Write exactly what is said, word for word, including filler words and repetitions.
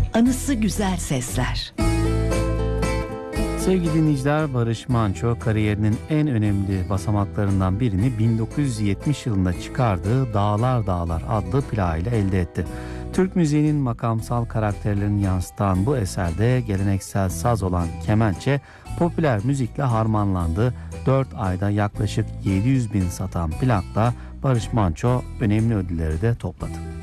anısı güzel sesler. Sevgili dinleyiciler, Barış Manço kariyerinin en önemli basamaklarından birini bin dokuz yüz yetmiş yılında çıkardığı Dağlar Dağlar adlı plağıyla elde etti. Türk müziğinin makamsal karakterlerini yansıtan bu eserde geleneksel saz olan kemençe popüler müzikle harmanlandı. dört ayda yaklaşık yedi yüz bin satan plakla Barış Manço önemli ödülleri de topladı.